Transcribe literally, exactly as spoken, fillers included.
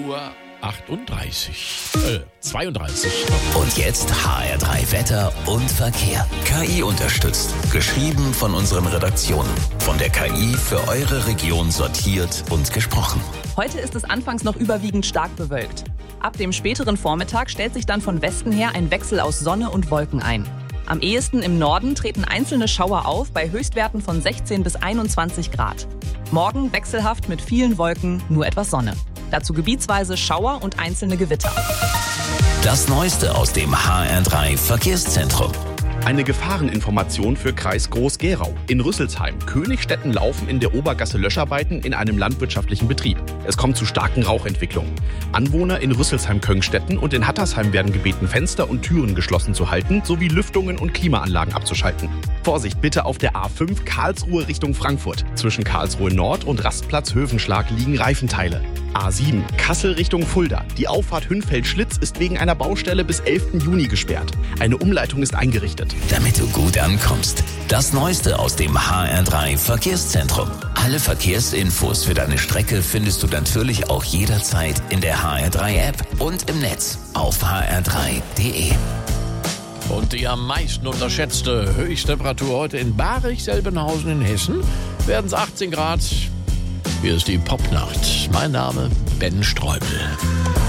Uhr achtunddreißig. Äh, zweiunddreißig. Und jetzt H R drei Wetter und Verkehr. K I unterstützt. Geschrieben von unseren Redaktionen. Von der K I für eure Region sortiert und gesprochen. Heute ist es anfangs noch überwiegend stark bewölkt. Ab dem späteren Vormittag stellt sich dann von Westen her ein Wechsel aus Sonne und Wolken ein. Am ehesten im Norden treten einzelne Schauer auf bei Höchstwerten von sechzehn bis einundzwanzig Grad. Morgen wechselhaft mit vielen Wolken, nur etwas Sonne. Dazu gebietsweise Schauer und einzelne Gewitter. Das Neueste aus dem H R drei Verkehrszentrum. Eine Gefahreninformation für Kreis Groß-Gerau. In Rüsselsheim. Königstetten laufen in der Obergasse Löscharbeiten in einem landwirtschaftlichen Betrieb. Es kommt zu starken Rauchentwicklungen. Anwohner in Rüsselsheim-Köngstetten und in Hattersheim werden gebeten, Fenster und Türen geschlossen zu halten, sowie Lüftungen und Klimaanlagen abzuschalten. Vorsicht bitte auf der A fünf Karlsruhe Richtung Frankfurt. Zwischen Karlsruhe Nord und Rastplatz Hövenschlag liegen Reifenteile. A sieben Kassel Richtung Fulda. Die Auffahrt Hünfeld-Schlitz ist wegen einer Baustelle bis elften Juni gesperrt. Eine Umleitung ist eingerichtet. Damit du gut ankommst. Das Neueste aus dem H R drei Verkehrszentrum. Alle Verkehrsinfos für deine Strecke findest du natürlich auch jederzeit in der H R drei App und im Netz auf h r drei punkt d e. Und die am meisten unterschätzte Höchsttemperatur heute in Barich-Selbenhausen in Hessen werden es achtzehn Grad. Hier ist die Popnacht. Mein Name Ben Streubel.